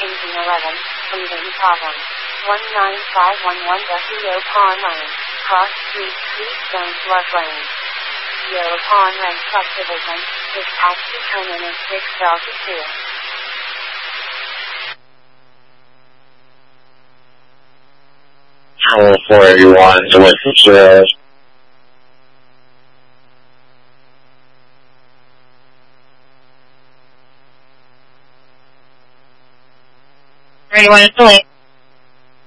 Engine 11, leaving problem. 19511 Dusty Pond Lane, Cross Street, Stone Flood Lane. Yellow Pond Lane Subdivision, dispatch to terminus 6 Delta 2. Terminal 481, Electric Zeros. Ready, 1 is delayed.